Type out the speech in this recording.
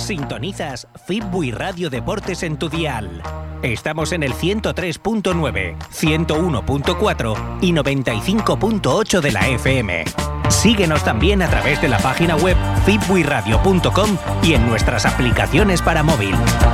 Sintonizas Fitbui Radio Deportes en tu dial. Estamos en el 103.9, 101.4 y 95.8 de la FM. Síguenos también a través de la página web fitbuiradio.com y en nuestras aplicaciones para móvil.